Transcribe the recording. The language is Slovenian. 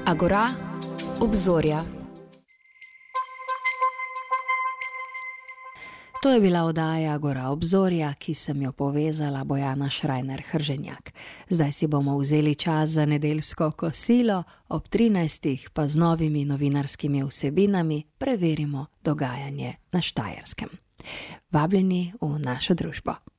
Agora, obzorja. To je bila oddaja Agora obzorja, ki sem jo povezala Bojana Šrajner-Hrženjak. Zdaj si bomo vzeli čas za nedeljsko kosilo, ob 13. pa z novimi novinarskimi vsebinami preverimo dogajanje na Štajerskem. Vabljeni v našo družbo.